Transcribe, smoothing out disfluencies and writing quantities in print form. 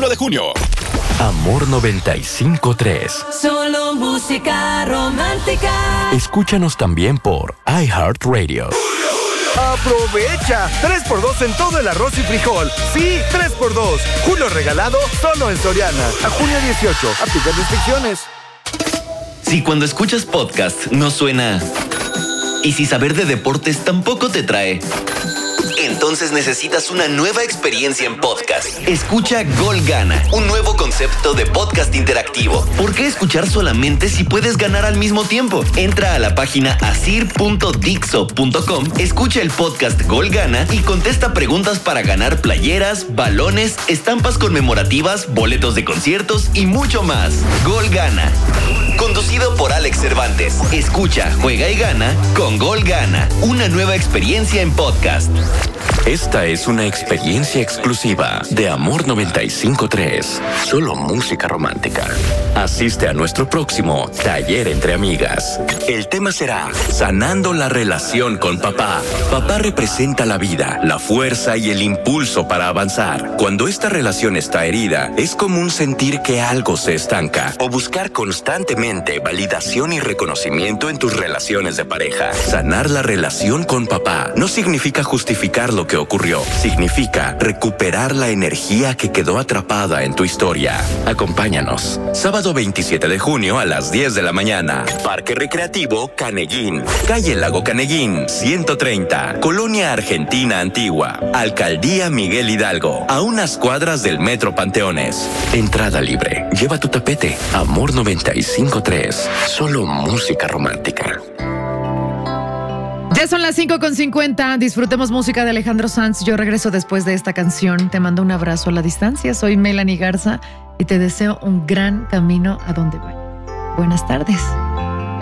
25 de junio. Amor 95.3. Solo música romántica. Escúchanos también por iHeartRadio. ¡Aprovecha! 3x2 en todo el arroz y frijol. Sí, 3x2. Julio regalado solo en Soriana. A junio 18. Aplica restricciones. Si cuando escuchas podcast no suena... Y si saber de deportes tampoco te trae... Entonces necesitas una nueva experiencia en podcast. Escucha Gol Gana, un nuevo concepto de podcast interactivo. ¿Por qué escuchar solamente si puedes ganar al mismo tiempo? Entra a la página asir.dixo.com, escucha el podcast Gol Gana y contesta preguntas para ganar playeras, balones, estampas conmemorativas, boletos de conciertos y mucho más. Gol Gana. Conducido por Alex Cervantes. Escucha, juega y gana con Gol Gana. Una nueva experiencia en podcast. Esta es una experiencia exclusiva de Amor 95.3. Solo música romántica. Asiste a nuestro próximo Taller entre Amigas. El tema será Sanando la relación con papá. Papá representa la vida, la fuerza y el impulso para avanzar. Cuando esta relación está herida, es común sentir que algo se estanca o buscar constantemente validación y reconocimiento en tus relaciones de pareja. Sanar la relación con papá no significa justificar lo que ocurrió. Significa recuperar la energía que quedó atrapada en tu historia. Acompáñanos. Sábado 27 de junio a las 10 de la mañana. Parque Recreativo Caneguín. Calle Lago Caneguín, 130. Colonia Argentina Antigua. Alcaldía Miguel Hidalgo. A unas cuadras del Metro Panteones. Entrada libre. Lleva tu tapete. Amor 95.3. Solo música romántica. Ya son las 5:50. Disfrutemos música de Alejandro Sanz. Yo regreso después de esta canción. Te mando un abrazo a la distancia. Soy Melanie Garza y te deseo un gran camino a donde vayas. Buenas tardes.